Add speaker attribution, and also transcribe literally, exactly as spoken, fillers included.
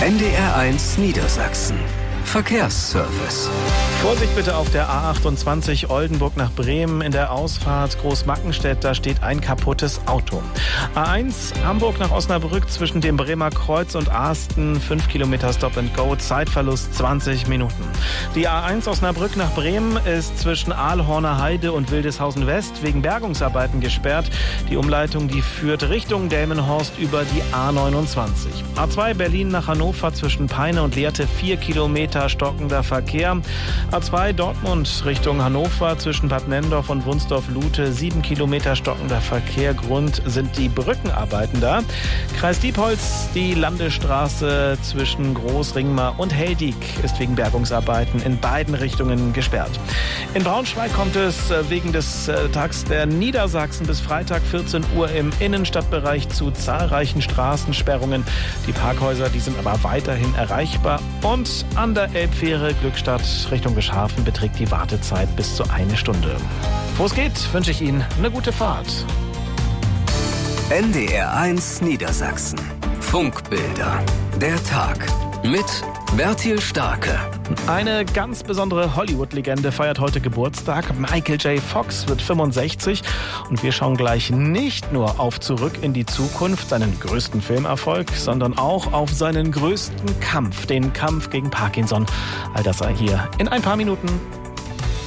Speaker 1: N D R eins Niedersachsen. Verkehrsservice.
Speaker 2: Vorsicht bitte auf der A achtundzwanzig Oldenburg nach Bremen. In der Ausfahrt Großmackenstedt, da steht ein kaputtes Auto. A eins Hamburg nach Osnabrück zwischen dem Bremer Kreuz und Ahsten. fünf Kilometer Stop and Go, Zeitverlust zwanzig Minuten. Die A eins Osnabrück nach Bremen ist zwischen Aalhorner Heide und Wildeshausen West wegen Bergungsarbeiten gesperrt. Die Umleitung, die führt Richtung Delmenhorst über die A neunundzwanzig. A zwei Berlin nach Hannover zwischen Peine und Lehrte, vier Kilometer stockender Verkehr. A zwei Dortmund Richtung Hannover zwischen Bad Nenndorf und Wunsdorf-Lute, sieben Kilometer stockender Verkehr. Grund sind die Brückenarbeiten da. Kreis Diepholz, die Landesstraße zwischen Großringmar und Heldig ist wegen Bergungsarbeiten in beiden Richtungen gesperrt. In Braunschweig kommt es wegen des Tags der Niedersachsen bis Freitag vierzehn Uhr im Innenstadtbereich zu zahlreichen Straßensperrungen. Die Parkhäuser, die sind aber weiterhin erreichbar. Und an der Elbfähre Glückstadt Richtung Hafen beträgt die Wartezeit bis zu eine Stunde. Wo es geht, wünsche ich Ihnen eine gute Fahrt.
Speaker 1: N D R eins Niedersachsen. Funkbilder. Der Tag. Mit Bertil Starke.
Speaker 2: Eine ganz besondere Hollywood-Legende feiert heute Geburtstag. Michael J. Fox wird fünfundsechzig. Und wir schauen gleich nicht nur auf Zurück in die Zukunft, seinen größten Filmerfolg, sondern auch auf seinen größten Kampf, den Kampf gegen Parkinson. All das sei hier in ein paar Minuten.